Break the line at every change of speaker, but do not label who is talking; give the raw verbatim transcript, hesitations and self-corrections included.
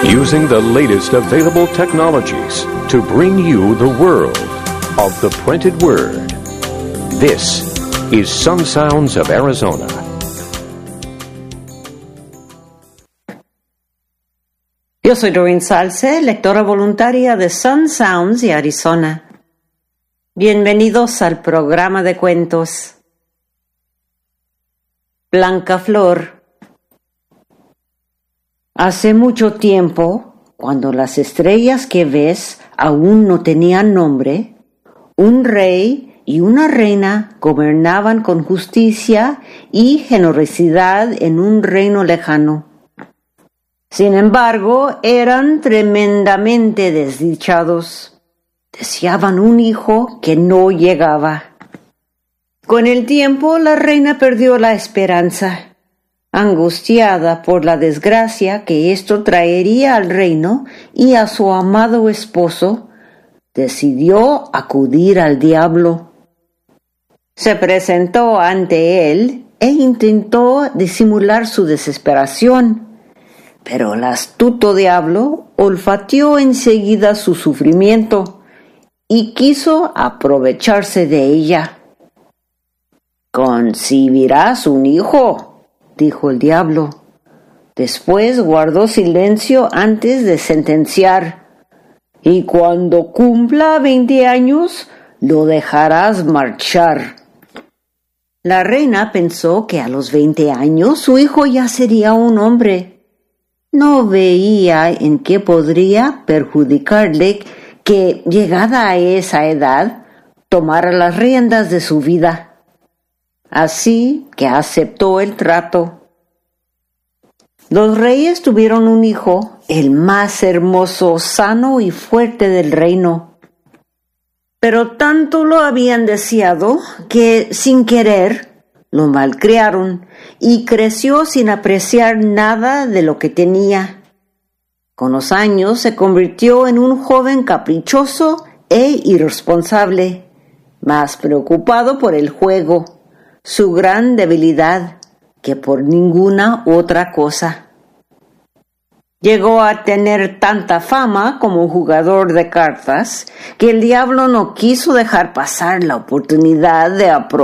using the latest available technologies to bring you the world of the printed word. This is Sun Sounds of Arizona.
Yo soy Doreen Salce, lectora voluntaria de Sun Sounds de Arizona. Bienvenidos al programa de cuentos. Blanca Flor. Hace mucho tiempo, cuando las estrellas que ves aún no tenían nombre, un rey y una reina gobernaban con justicia y generosidad en un reino lejano. Sin embargo, eran tremendamente desdichados. Deseaban un hijo que no llegaba. Con el tiempo, la reina perdió la esperanza. Angustiada por la desgracia que esto traería al reino y a su amado esposo, decidió acudir al diablo. Se presentó ante él e intentó disimular su desesperación, pero el astuto diablo olfateó enseguida su sufrimiento y quiso aprovecharse de ella. «Concebirás un hijo», dijo el diablo. Después guardó silencio antes de sentenciar. «Y cuando cumpla veinte años, lo dejarás marchar». La reina pensó que a los veinte años su hijo ya sería un hombre. No veía en qué podría perjudicarle que, llegada a esa edad, tomara las riendas de su vida. Así que aceptó el trato. Los reyes tuvieron un hijo, el más hermoso, sano y fuerte del reino. Pero tanto lo habían deseado que, sin querer, lo malcriaron y creció sin apreciar nada de lo que tenía. Con los años se convirtió en un joven caprichoso e irresponsable, más preocupado por el juego, su gran debilidad, que por ninguna otra cosa. Llegó a tener tanta fama como jugador de cartas que el diablo no quiso dejar pasar la oportunidad de aprovechar